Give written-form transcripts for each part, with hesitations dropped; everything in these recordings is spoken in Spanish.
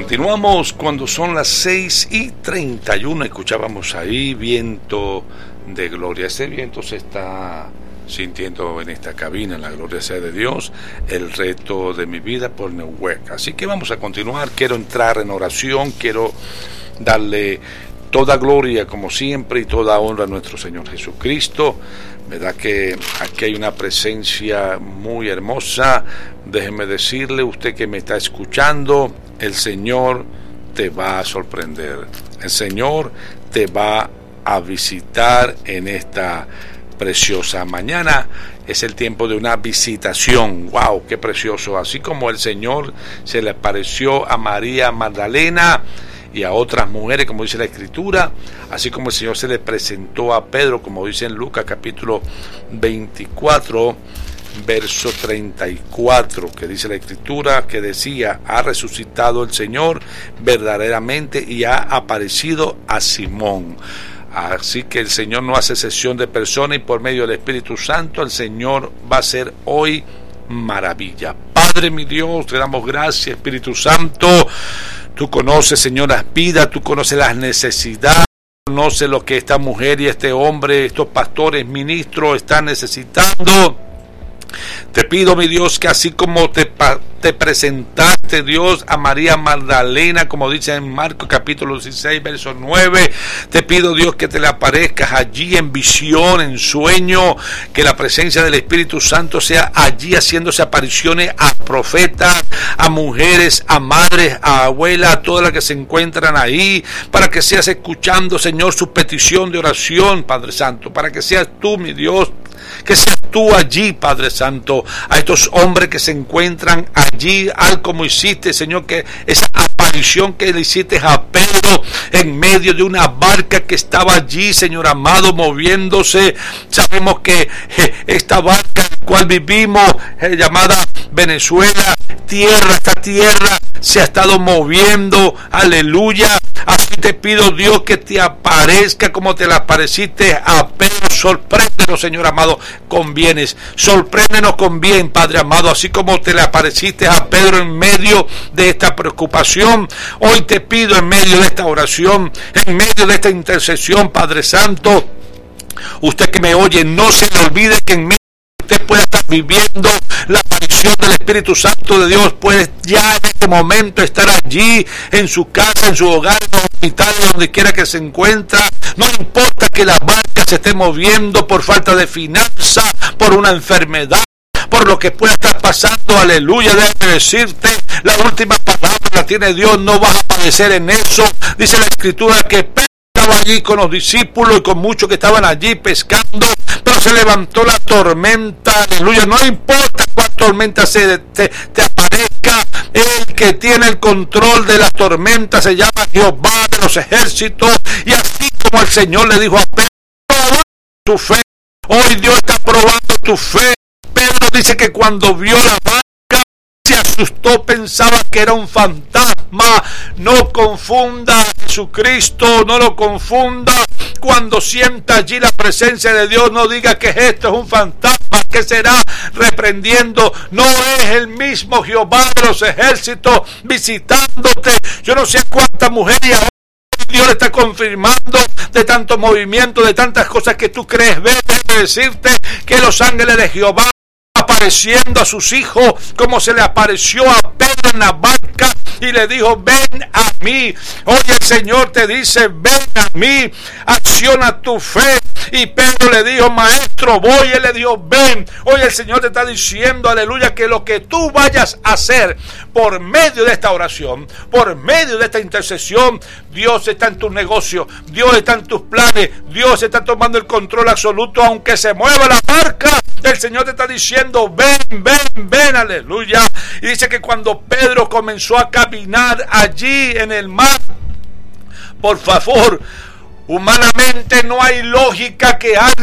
Continuamos cuando son las 6:31. Escuchábamos ahí viento de gloria. Ese viento se está sintiendo en esta cabina, en la gloria sea de Dios, el reto de mi vida por Neuwec. Así que vamos a continuar. Quiero entrar en oración, quiero darle toda gloria como siempre y toda honra a nuestro Señor Jesucristo. Verdad que aquí hay una presencia muy hermosa. Déjeme decirle, usted que me está escuchando, el Señor te va a sorprender. El Señor te va a visitar en esta preciosa mañana. Es el tiempo de una visitación. ¡Wow! ¡Qué precioso! Así como el Señor se le apareció a María Magdalena y a otras mujeres, como dice la Escritura, así como el Señor se le presentó a Pedro, como dice en Lucas capítulo 24, verso 34, que dice la Escritura, que decía: ha resucitado el Señor verdaderamente y ha aparecido a Simón. Así que el Señor no hace excepción de personas, y por medio del Espíritu Santo el Señor va a hacer hoy maravilla. Padre mi Dios, te damos gracias, Espíritu Santo. Tú conoces, Señor, las vidas, tú conoces las necesidades, conoces lo que esta mujer y este hombre, estos pastores, ministros están necesitando. Te pido, mi Dios, que así como te presentaste, Dios, a María Magdalena, como dice en Marcos capítulo 16, verso 9, te pido, Dios, que te le aparezcas allí en visión, en sueño, que la presencia del Espíritu Santo sea allí haciéndose apariciones a profetas, a mujeres, a madres, a abuelas, a todas las que se encuentran ahí, para que seas escuchando, Señor, su petición de oración, Padre Santo, para que seas tú, mi Dios, que seas tú allí, Padre Santo, a estos hombres que se encuentran allí, al como hiciste, Señor, que esa aparición que le hiciste a Pedro en medio de una barca que estaba allí, Señor amado, moviéndose. Sabemos que esta barca en la cual vivimos, llamada Venezuela, esta tierra se ha estado moviendo, aleluya. Así te pido, Dios, que te aparezca como te la apareciste a Pedro. Sorpréndenos, Señor amado, con bienes. Sorpréndenos con bien, Padre amado, así como te le apareciste a Pedro en medio de esta preocupación. Hoy te pido, en medio de esta oración, en medio de esta intercesión, Padre Santo, usted que me oye, no se le olvide que en medio usted puede estar viviendo la aparición del Espíritu Santo de Dios. Puede ya en este momento estar allí, en su casa, en su hogar, en el hospital, donde quiera que se encuentra. No importa que la barca se esté moviendo por falta de finanzas, por una enfermedad, por lo que pueda estar pasando, aleluya. Déjame decirte, la última palabra la tiene Dios, no vas a padecer en eso. Dice la Escritura que Pedro estaba allí con los discípulos y con muchos que estaban allí pescando, pero se levantó la tormenta, aleluya. No importa cuál tormenta te aparezca, el que tiene el control de las tormentas se llama Jehová de los ejércitos. Y así como el Señor le dijo a Pedro, probando tu fe, hoy Dios está probando tu fe. Pedro dice que cuando vio la barca se asustó, pensaba que era un fantasma. No confunda a Jesucristo, no lo confunda. Cuando sienta allí la presencia de Dios, no diga que esto es un fantasma, que será reprendiendo. No es el mismo Jehová de los ejércitos visitándote. Yo no sé cuántas mujeres ahora Dios le está confirmando, de tanto movimiento, de tantas cosas que tú crees ver. Déjame decirte que los ángeles de Jehová apareciendo a sus hijos, como se le apareció a Pedro en la barca y le dijo: ven a mí. Hoy el Señor te dice: ven a mí, acciona tu fe. Y Pedro le dijo: maestro, voy. Él le dijo: ven. Hoy el Señor te está diciendo, aleluya, que lo que tú vayas a hacer por medio de esta oración, por medio de esta intercesión, Dios está en tus negocios, Dios está en tus planes, Dios está tomando el control absoluto. Aunque se mueva la barca, el Señor te está diciendo: ven, ven, ven, aleluya. Y dice que cuando Pedro comenzó a caminar allí en el mar, por favor, humanamente no hay lógica que alguien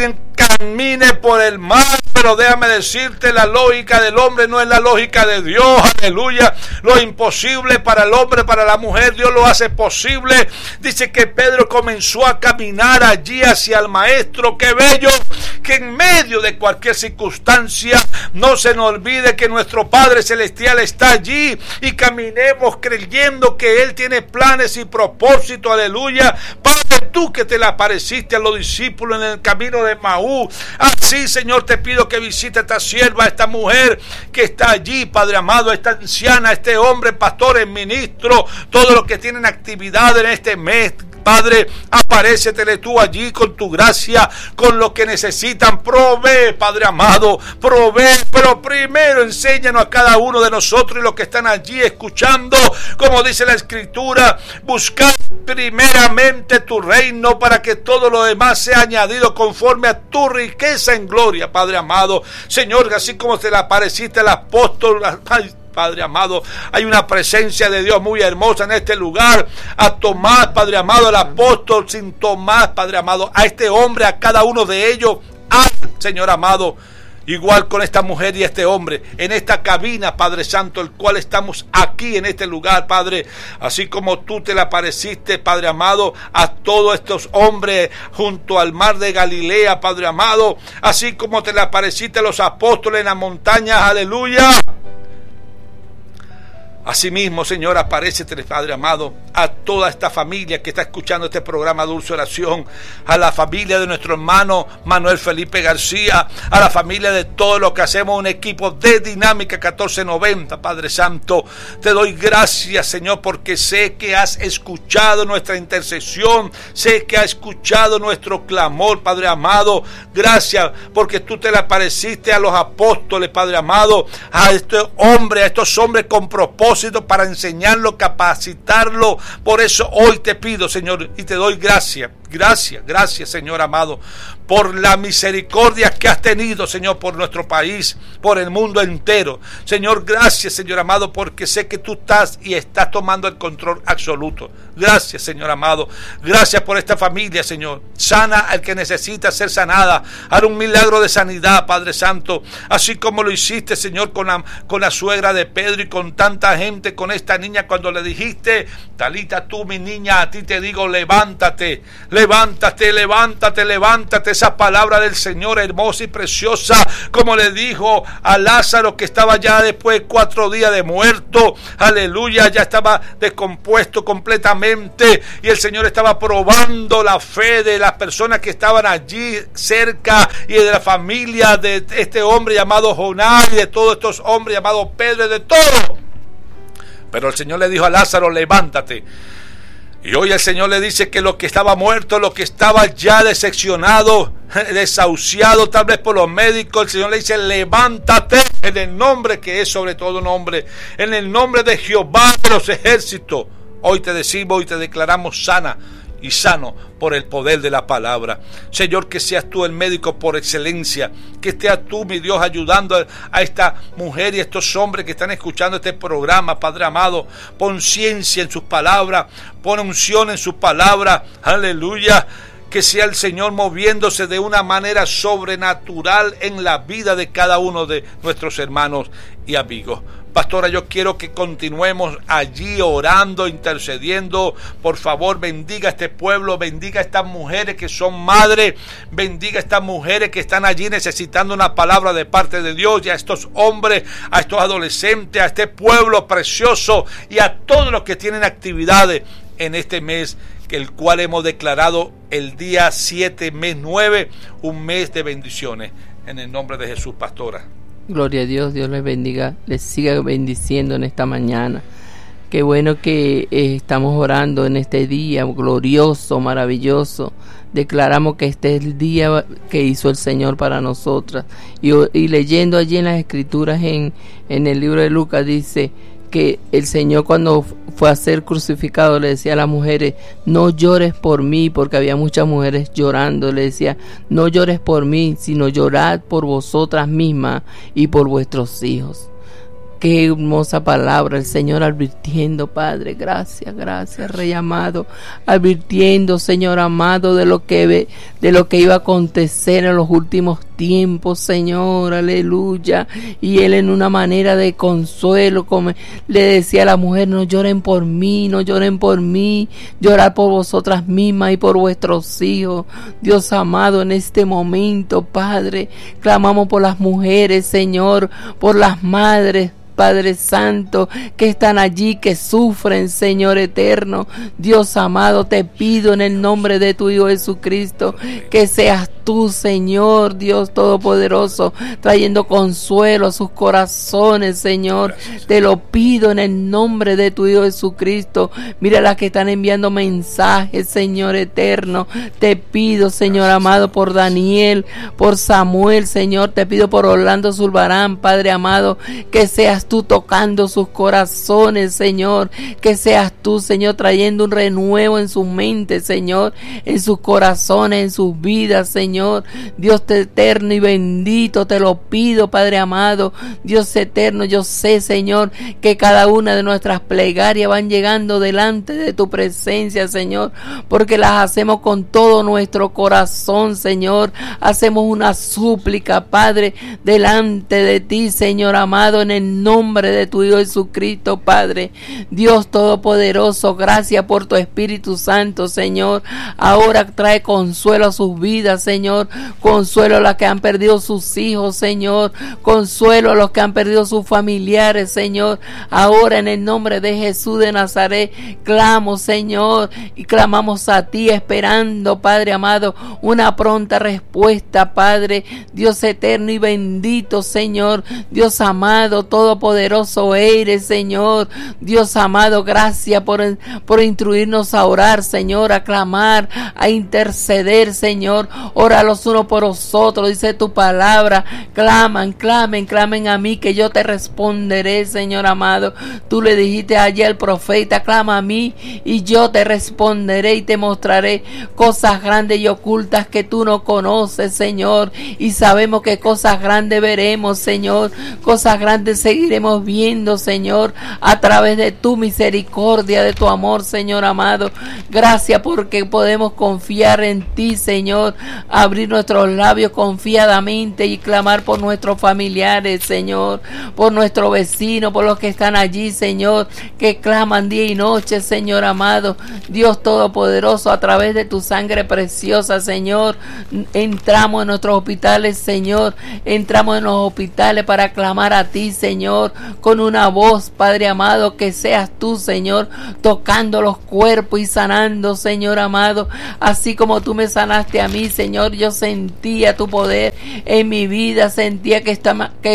camine por el mal. Pero déjame decirte, la lógica del hombre no es la lógica de Dios. Aleluya. Lo imposible para el hombre, para la mujer, Dios lo hace posible. Dice que Pedro comenzó a caminar allí hacia el maestro. Qué bello que en medio de cualquier circunstancia no se nos olvide que nuestro Padre Celestial está allí, y caminemos creyendo que Él tiene planes y propósitos. Aleluya. Padre, tú que te le apareciste a los discípulos en el camino de Maús, así, Señor, te pido que visite a esta sierva, a esta mujer que está allí, Padre amado, a esta anciana, a este hombre, pastores, ministros, todos los que tienen actividad en este mes. Padre, aparécetele tú allí con tu gracia, con lo que necesitan. Provee, Padre amado, provee, pero primero enséñanos a cada uno de nosotros y los que están allí escuchando, como dice la Escritura, buscar primeramente tu reino para que todo lo demás sea añadido conforme a tu riqueza en gloria, Padre amado. Señor, así como te le apareciste al apóstol, Padre amado, hay una presencia de Dios muy hermosa en este lugar. A Tomás, Padre amado, el apóstol sin Tomás, Padre amado, a este hombre, a cada uno de ellos, Señor amado, igual con esta mujer y este hombre, en esta cabina, Padre Santo, el cual estamos aquí en este lugar, Padre, así como tú te le apareciste, Padre amado, a todos estos hombres junto al mar de Galilea, Padre amado, así como te le apareciste a los apóstoles en las montañas, aleluya. Asimismo, Señor, aparécete, Padre amado, a toda esta familia que está escuchando este programa Dulce Oración, a la familia de nuestro hermano Manuel Felipe García, a la familia de todos los que hacemos un equipo de Dinámica 1490, Padre Santo. Te doy gracias, Señor, porque sé que has escuchado nuestra intercesión, sé que has escuchado nuestro clamor, Padre amado. Gracias porque tú te le apareciste a los apóstoles, Padre amado, a estos hombres con propósito para enseñarlo, capacitarlo. Por eso hoy te pido, Señor, y te doy gracias, Señor amado, por la misericordia que has tenido, Señor, por nuestro país, por el mundo entero. Señor, gracias, Señor amado, porque sé que tú estás tomando el control absoluto. Gracias, Señor amado. Gracias por esta familia, Señor. Sana al que necesita ser sanada. Haz un milagro de sanidad, Padre Santo. Así como lo hiciste, Señor, con la suegra de Pedro y con tanta gente, con esta niña, cuando le dijiste, Talita, tú, mi niña, a ti te digo, levántate, levántate, levántate, levántate. Esa palabra del Señor hermosa y preciosa, como le dijo a Lázaro, que estaba ya después de 4 días de muerto, aleluya, ya estaba descompuesto completamente, y el Señor estaba probando la fe de las personas que estaban allí cerca, y de la familia de este hombre llamado Jonás, y de todos estos hombres llamados Pedro, y de todo. Pero el Señor le dijo a Lázaro, levántate. Y hoy el Señor le dice que lo que estaba muerto, lo que estaba ya decepcionado, desahuciado tal vez por los médicos, el Señor le dice, levántate en el nombre que es sobre todo nombre, en el nombre de Jehová de los ejércitos. Hoy te decimos y te declaramos sana y sano por el poder de la palabra. Señor, que seas tú el médico por excelencia, que seas tú, mi Dios, ayudando a esta mujer y a estos hombres que están escuchando este programa, Padre amado. Pon ciencia en sus palabras, pon unción en sus palabras, aleluya. Que sea el Señor moviéndose de una manera sobrenatural en la vida de cada uno de nuestros hermanos y amigos. Pastora, yo quiero que continuemos allí orando, intercediendo. Por favor, bendiga a este pueblo, bendiga a estas mujeres que son madres, bendiga a estas mujeres que están allí necesitando una palabra de parte de Dios, y a estos hombres, a estos adolescentes, a este pueblo precioso y a todos los que tienen actividades en este mes, el cual hemos declarado el día 7, mes 9, un mes de bendiciones. En el nombre de Jesús, pastora. Gloria a Dios, Dios les bendiga, les siga bendiciendo en esta mañana. Qué bueno que estamos orando en este día glorioso, maravilloso. Declaramos que este es el día que hizo el Señor para nosotras. Y leyendo allí en las Escrituras, en el libro de Lucas, dice que el Señor, cuando fue a ser crucificado, le decía a las mujeres, no llores por mí, porque había muchas mujeres llorando. Le decía, no llores por mí, sino llorad por vosotras mismas y por vuestros hijos. Qué hermosa palabra, el Señor advirtiendo, Padre, gracias, Rey amado, advirtiendo, Señor amado, de lo que iba a acontecer en los últimos tiempos, Señor, aleluya. Y Él, en una manera de consuelo, como le decía a la mujer: no lloren por mí, llorad por vosotras mismas y por vuestros hijos. Dios amado, en este momento, Padre, clamamos por las mujeres, Señor, por las madres, Padre Santo, que están allí, que sufren, Señor eterno. Dios amado, te pido en el nombre de tu Hijo Jesucristo, que seas tú, Señor, Dios Todopoderoso, trayendo consuelo a sus corazones, Señor. Gracias. Te lo pido en el nombre de tu Hijo Jesucristo. Mira las que están enviando mensajes, Señor eterno. Te pido, Señor Gracias. Amado, por Daniel, por Samuel, Señor. Te pido por Orlando Zulbarán, Padre amado, que seas tú tocando sus corazones, Señor. Que seas tú, Señor, trayendo un renuevo en su mente, Señor, en sus corazones, en sus vidas, Señor. Dios eterno y bendito, te lo pido, Padre amado. Dios eterno, yo sé, Señor, que cada una de nuestras plegarias van llegando delante de tu presencia, Señor, porque las hacemos con todo nuestro corazón, Señor. Hacemos una súplica, Padre, delante de ti, Señor amado, en el nombre de tu Hijo Jesucristo, Padre. Dios Todopoderoso, gracias por tu Espíritu Santo, Señor. Ahora trae consuelo a sus vidas, Señor. Consuelo a los que han perdido sus hijos, Señor. Consuelo a los que han perdido sus familiares, Señor. Ahora, en el nombre de Jesús de Nazaret, clamo, Señor, y clamamos a ti, esperando, Padre amado, una pronta respuesta, Padre. Dios eterno y bendito, Señor. Dios amado, todopoderoso eres, Señor. Dios amado, gracias por instruirnos a orar, Señor, a clamar, a interceder, Señor. Ora los unos por los otros, dice tu palabra. Clamen a mí, que yo te responderé, Señor amado. Tú le dijiste ayer al profeta: clama a mí y yo te responderé y te mostraré cosas grandes y ocultas que tú no conoces, Señor. Y sabemos que cosas grandes veremos, Señor. Cosas grandes seguiremos viendo, Señor, a través de tu misericordia, de tu amor, Señor amado. Gracias porque podemos confiar en ti, Señor. Abrir nuestros labios confiadamente y clamar por nuestros familiares, Señor, por nuestros vecinos, por los que están allí, Señor, que claman día y noche, Señor amado. Dios Todopoderoso, a través de tu sangre preciosa, Señor, entramos en nuestros hospitales, Señor. Entramos en los hospitales para clamar a ti, Señor, con una voz, Padre amado, que seas tú, Señor, tocando los cuerpos y sanando, Señor amado, así como tú me sanaste a mí, Señor. Yo sentía tu poder en mi vida, sentía que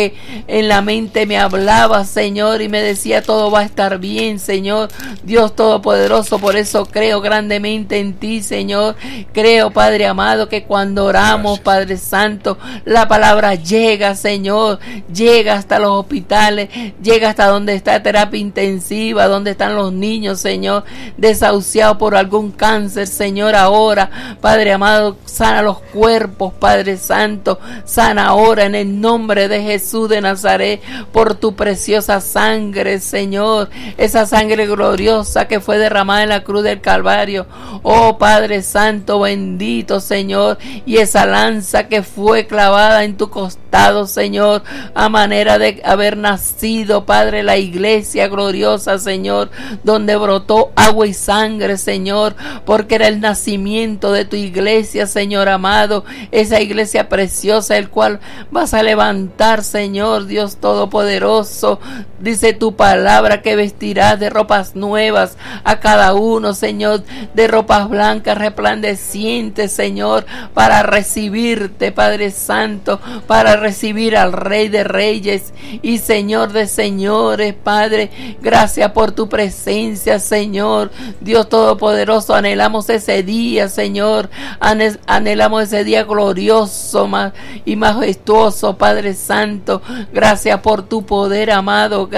en la mente me hablaba, Señor, y me decía: todo va a estar bien, Señor. Dios Todopoderoso, por eso creo grandemente en ti, Señor. Creo, Padre amado, que cuando oramos, Padre Santo, la palabra llega, Señor, llega hasta los hospitales, llega hasta donde está terapia intensiva, donde están los niños, Señor, desahuciados por algún cáncer, Señor. Ahora, Padre amado, sana los cuerpos, Padre Santo, sana ahora en el nombre de Jesús de Nazaret, por tu preciosa sangre, Señor, esa sangre gloriosa que fue derramada en la cruz del Calvario. Oh Padre Santo, bendito, Señor, y esa lanza que fue clavada en tu costado, Señor, a manera de haber nacido, Padre, la iglesia gloriosa, Señor, donde brotó agua y sangre, Señor, porque era el nacimiento de tu iglesia, Señor amado, esa iglesia preciosa, el cual vas a levantar, Señor, Dios Todopoderoso. Dice tu palabra que vestirás de ropas nuevas a cada uno, Señor, de ropas blancas resplandecientes, Señor, para recibirte, Padre Santo, para recibir al Rey de Reyes y Señor de Señores, Padre. Gracias por tu presencia, Señor, Dios Todopoderoso. Anhelamos ese día, Señor, anhelamos ese día glorioso y majestuoso, Padre Santo. Gracias por tu poder, amado.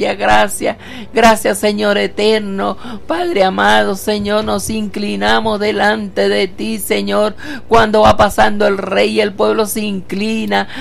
Gracias, Señor eterno, Padre amado, Señor. Nos inclinamos delante de ti, Señor, cuando va pasando el Rey, el pueblo se inclina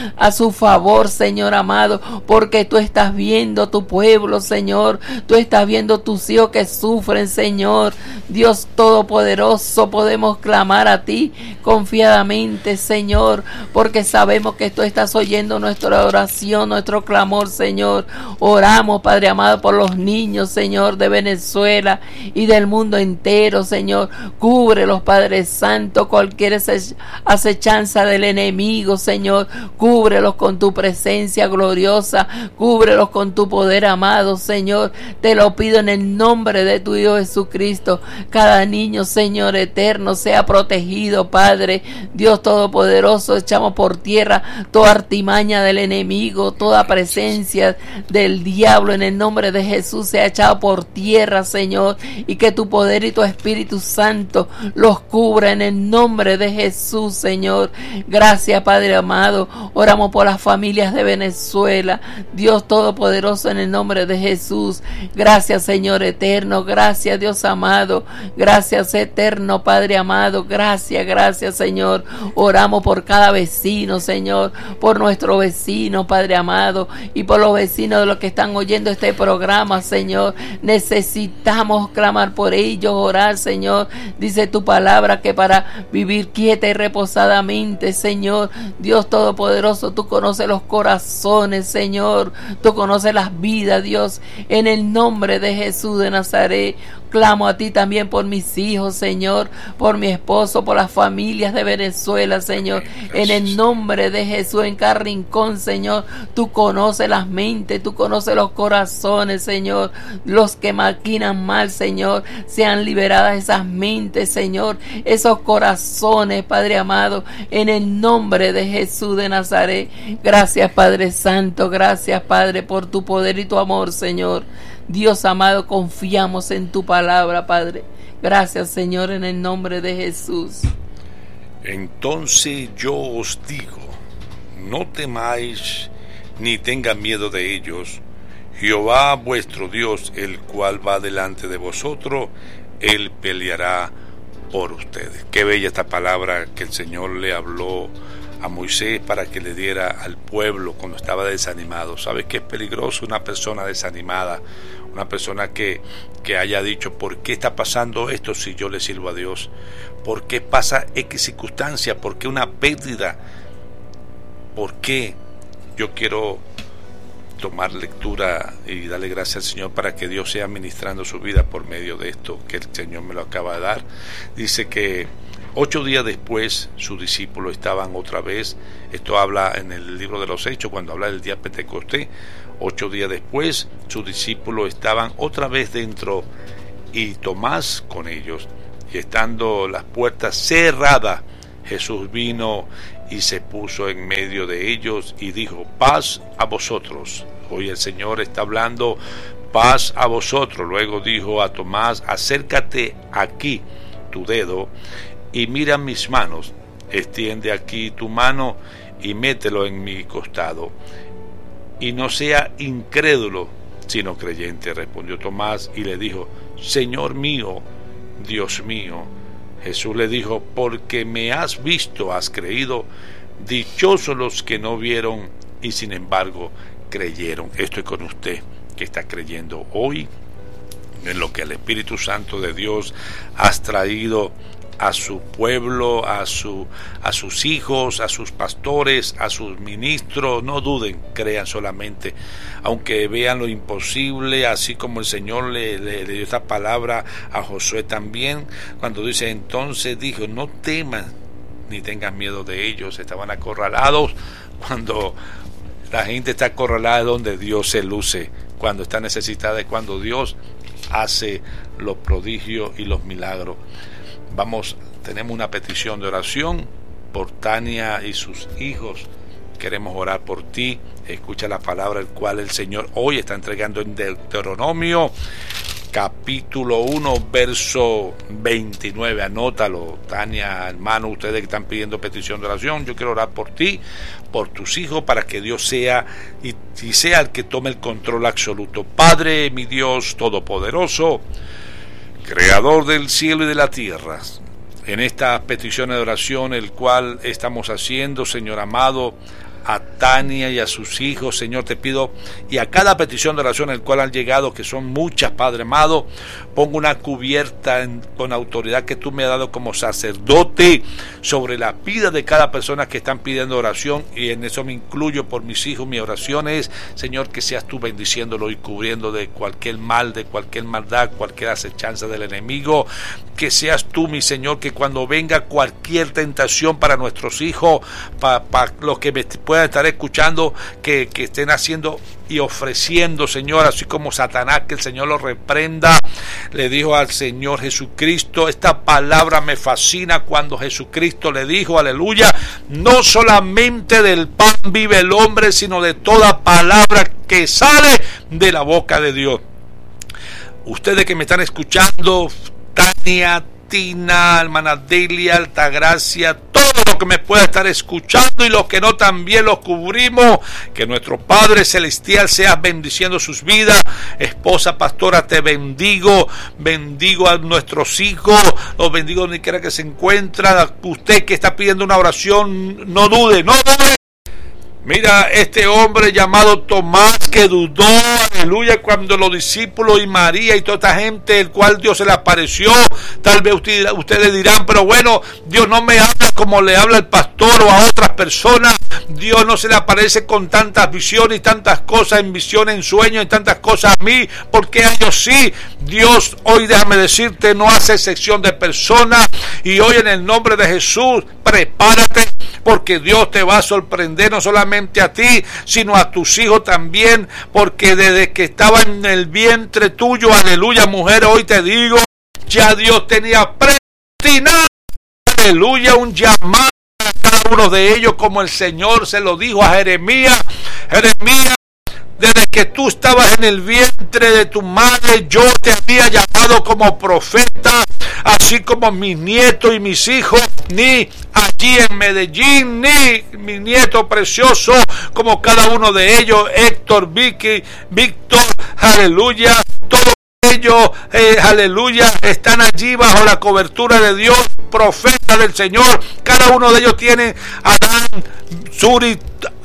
a su favor, Señor amado, porque tú estás viendo tu pueblo, Señor, tú estás viendo tus hijos que sufren, Señor. Dios Todopoderoso, podemos clamar a ti confiadamente, Señor, porque sabemos que tú estás oyendo nuestra oración, nuestro clamor, Señor. Oramos, Padre amado, por los niños, Señor, de Venezuela y del mundo entero, Señor. Cúbrelos, Padre Santo, cualquier acechanza del enemigo, Señor. Cúbrelos con tu presencia gloriosa, cúbrelos con tu poder, amado, Señor. Te lo pido en el nombre de tu Hijo Jesucristo. Cada niño, Señor eterno, sea protegido, Padre. Dios Todopoderoso, echamos por tierra toda artimaña del enemigo, toda presencia del diablo en el nombre de Jesús sea echado por tierra, Señor, y que tu poder y tu Espíritu Santo los cubra en el nombre de Jesús, Señor. Gracias, Padre amado. Oramos por las familias de Venezuela, Dios Todopoderoso, en el nombre de Jesús. Gracias, Señor eterno. Gracias, Dios amado. Gracias, eterno Padre amado. Gracias, Señor. Oramos por cada vecino, Señor, por nuestro vecino, Padre amado, y por los vecinos de los que están oyendo este programa, Señor. Necesitamos clamar por ellos, orar, Señor. Dice tu palabra que para vivir quieta y reposadamente, Señor, Dios Todopoderoso, tú conoces los corazones, Señor. Tú conoces las vidas, Dios. En el nombre de Jesús de Nazaret, clamo a ti también por mis hijos, Señor, por mi esposo, por las familias de Venezuela, Señor. En el nombre de Jesús, en cada rincón, Señor, tú conoces las mentes, tú conoces los corazones, Señor. Los que maquinan mal, Señor, sean liberadas esas mentes, Señor, esos corazones, Padre amado, en el nombre de Jesús de Nazaret. Gracias, Padre Santo, gracias, Padre, por tu poder y tu amor, Señor. Dios amado, confiamos en tu palabra, Padre. Gracias, Señor, en el nombre de Jesús. Entonces yo os digo, no temáis ni tengan miedo de ellos. Jehová vuestro Dios, el cual va delante de vosotros, él peleará por ustedes. Qué bella esta palabra que el Señor le habló a Moisés para que le diera al pueblo cuando estaba desanimado. ¿Sabes qué es peligroso? Una persona desanimada, una persona que haya dicho, ¿por qué está pasando esto si yo le sirvo a Dios? ¿Por qué pasa X circunstancia? ¿Por qué una pérdida? ¿Por qué? Yo quiero tomar lectura y darle gracias al Señor para que Dios sea ministrando su vida por medio de esto que el Señor me lo acaba de dar. Dice que 8 días después sus discípulos estaban otra vez, esto habla en el libro de los Hechos cuando habla del día Pentecostés. 8 días después sus discípulos estaban otra vez dentro y Tomás con ellos, y estando las puertas cerradas, Jesús vino y se puso en medio de ellos y dijo, paz a vosotros. Hoy el Señor está hablando, paz a vosotros. Luego dijo a Tomás, acércate aquí tu dedo y mira mis manos, extiende aquí tu mano y mételo en mi costado, y no sea incrédulo sino creyente. Respondió Tomás y le dijo, Señor mío, Dios mío. Jesús le dijo, porque me has visto, has creído. Dichosos los que no vieron y sin embargo creyeron. Estoy con usted que está creyendo hoy en lo que el Espíritu Santo de Dios has traído a su pueblo, a sus hijos, a sus pastores, a sus ministros. No duden, crean solamente, aunque vean lo imposible, así como el Señor le dio esta palabra a Josué también, cuando dice, entonces dijo, no teman ni tengan miedo de ellos. Estaban acorralados. Cuando la gente está acorralada es donde Dios se luce, cuando está necesitada es cuando Dios hace los prodigios y los milagros. Tenemos una petición de oración por Tania y sus hijos. Queremos orar por ti. Escucha la palabra el cual el Señor hoy está entregando en Deuteronomio capítulo 1 verso 29. Anótalo, Tania, hermano, ustedes que están pidiendo petición de oración. Yo quiero orar por ti, por tus hijos, para que Dios sea y sea el que tome el control absoluto. Padre, mi Dios todopoderoso, Creador del cielo y de la tierra, en estas peticiones de oración el cual estamos haciendo, Señor amado, a Tania y a sus hijos, Señor, te pido, y a cada petición de oración en el cual han llegado, que son muchas, Padre amado, pongo una cubierta con autoridad que tú me has dado como sacerdote sobre la vida de cada persona que están pidiendo oración, y en eso me incluyo por mis hijos. Mi oración es, Señor, que seas tú bendiciéndolo y cubriendo de cualquier mal, de cualquier maldad, cualquier acechanza del enemigo, que seas tú, mi Señor, que cuando venga cualquier tentación para nuestros hijos, para los que me puedan estar escuchando, que estén haciendo y ofreciendo, Señor, así como Satanás, que el Señor lo reprenda. Le dijo al Señor Jesucristo, esta palabra me fascina, cuando Jesucristo le dijo, aleluya, no solamente del pan vive el hombre, sino de toda palabra que sale de la boca de Dios. Ustedes que me están escuchando, Tania, Tina, hermana Delia, Altagracia, todo lo que me pueda estar escuchando y los que no, también los cubrimos, que nuestro Padre Celestial sea bendiciendo sus vidas. Esposa pastora, te bendigo a nuestros hijos, los bendigo donde quiera que se encuentran. Usted que está pidiendo una oración, no dude. Mira, este hombre llamado Tomás, que dudó, aleluya, cuando los discípulos y María y toda esta gente, el cual Dios se le apareció. Tal vez ustedes dirán, pero bueno, Dios no me habla como le habla el pastor o a otras personas. Dios no se le aparece con tantas visiones y tantas cosas, en visiones, en sueños y tantas cosas a mí, porque a ellos sí. Dios hoy, déjame decirte, no hace excepción de personas, y hoy en el nombre de Jesús, prepárate, porque Dios te va a sorprender, no solamente a ti, sino a tus hijos también, porque desde que estaba en el vientre tuyo, aleluya, mujer, hoy te digo, ya Dios tenía predestinado, aleluya, un llamado a cada uno de ellos, como el Señor se lo dijo a Jeremías. Desde que tú estabas en el vientre de tu madre, yo te había llamado como profeta, así como mis nietos y mis hijos, ni allí en Medellín, ni mi nieto precioso, como cada uno de ellos, Héctor, Vicky, Víctor, aleluya, todos ellos, aleluya, están allí bajo la cobertura de Dios, profeta del Señor. Cada uno de ellos tiene Adán, Suri,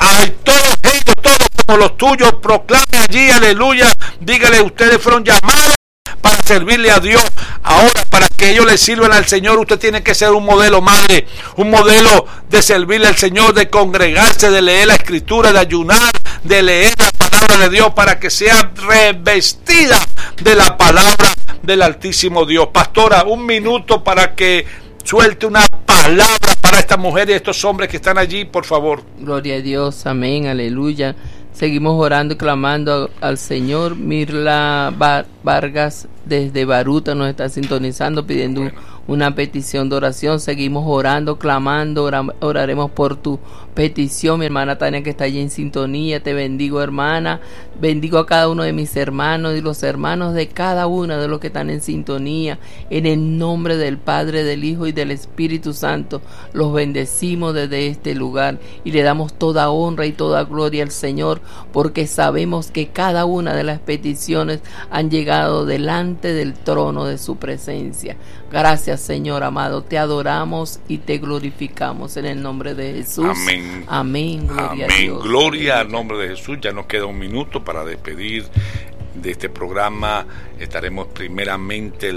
todos ellos, todos como los tuyos, proclame allí, aleluya, dígale, ustedes fueron llamados para servirle a Dios. Ahora, para que ellos le sirvan al Señor, usted tiene que ser un modelo, madre, un modelo de servirle al Señor, de congregarse, de leer la Escritura, de ayunar, de leer la palabra de Dios, para que sea revestida de la palabra del Altísimo Dios. Pastora, un minuto para que suelte una palabra para esta mujer y estos hombres que están allí, por favor. Gloria a Dios, amén, aleluya. Seguimos orando y clamando al Señor. Mirla Vargas desde Baruta nos está sintonizando, pidiendo una petición de oración. Seguimos orando, clamando, oraremos por tu petición. Mi hermana Tania, que está allí en sintonía, te bendigo, hermana. Bendigo a cada uno de mis hermanos y los hermanos de cada uno de los que están en sintonía. En el nombre del Padre, del Hijo y del Espíritu Santo, los bendecimos desde este lugar y le damos toda honra y toda gloria al Señor, porque sabemos que cada una de las peticiones han llegado delante del trono de su presencia. Gracias, Señor amado, te adoramos y te glorificamos en el nombre de Jesús. Amén. Amén. Gloria a Dios. Gloria al nombre de Jesús. Ya nos queda un minuto para despedir de este programa. Estaremos primeramente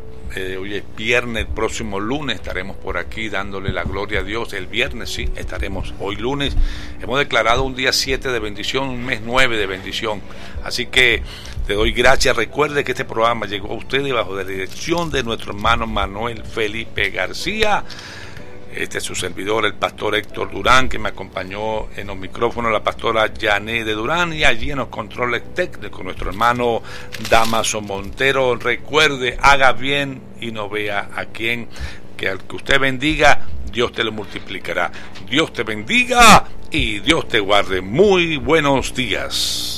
hoy es viernes, el próximo lunes estaremos por aquí dándole la gloria a Dios. El viernes sí, estaremos. Hoy lunes hemos declarado un día 7 de bendición, un mes 9 de bendición. Así que te doy gracias. Recuerde que este programa llegó a ustedes bajo la dirección de nuestro hermano Manuel Felipe García. Este es su servidor, el pastor Héctor Durán, que me acompañó en los micrófonos, la pastora Yané de Durán, y allí en los controles técnicos nuestro hermano Damaso Montero. Recuerde, haga bien y no vea a quién, que al que usted bendiga, Dios te lo multiplicará. Dios te bendiga y Dios te guarde. Muy buenos días.